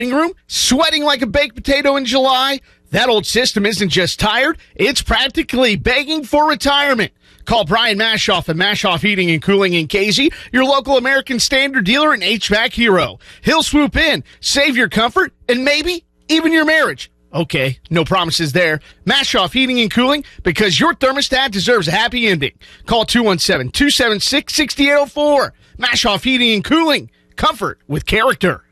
room, sweating like a baked potato in July? That old system isn't just tired, it's practically begging for retirement. Call Brian Mashoff at Mashoff Heating and Cooling in Casey, your local American Standard dealer and HVAC hero. He'll swoop in, save your comfort, and maybe even your marriage. Okay, no promises there. Mashoff Heating and Cooling, because your thermostat deserves a happy ending. Call 217-276-6804. Mashoff Heating and Cooling. Comfort with character.